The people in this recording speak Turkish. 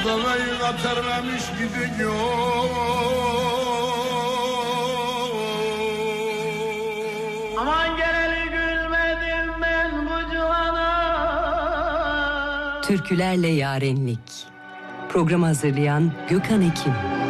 Danayı katerlemiş gidiyor. Aman geleli gülmedim ben bu cihana. Türkülerle Yarenlik. Program hazırlayan Gökhan Ekim.